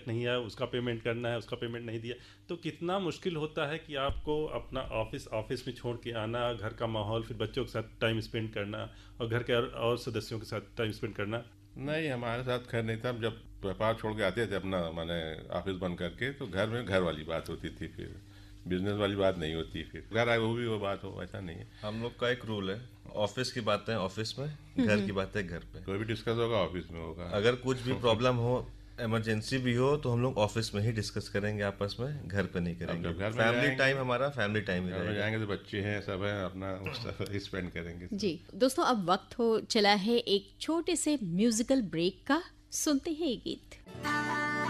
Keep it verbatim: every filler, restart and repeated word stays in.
Project नहीं आया, उसका पेमेंट करना है, उसका पेमेंट नहीं दिया, तो कितना मुश्किल होता है कि आपको अपना ऑफिस ऑफिस में छोड़ के आना, घर का माहौल, फिर बच्चों के साथ टाइम स्पेंड करना और घर के और, और सदस्यों के साथ टाइम स्पेंड करना। नहीं, हमारे साथ खैर नहीं था। हम जब व्यापार छोड़ के आते थे अपना, माने ऑफिस बंद करके, तो घर में घर वाली बात होती थी, फिर बिजनेस वाली बात नहीं होती। फिर घर आए वो भी वो बात हो, ऐसा नहीं है। हम लोग का एक रूल है, ऑफिस की बातें ऑफिस में, घर की बातें घर पे। कोई भी डिस्कस होगा ऑफिस में होगा। अगर कुछ भी प्रॉब्लम हो, इमरजेंसी भी हो, तो हम लोग ऑफिस में ही डिस्कस करेंगे आपस में, घर पे नहीं करेंगे। जब घर में फैमिली जाएंगे- टाइम हमारा फैमिली टाइम ही घर में रहेगा। जाएंगे तो बच्चे हैं, सब है, अपना स्पेंड करेंगे। जी दोस्तों, अब वक्त हो चला है एक छोटे से म्यूजिकल ब्रेक का। सुनते हैं ये गीत।